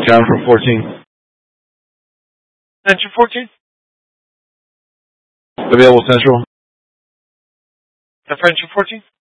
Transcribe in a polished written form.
Counter for 14. Central 14? Available Central. The French 14?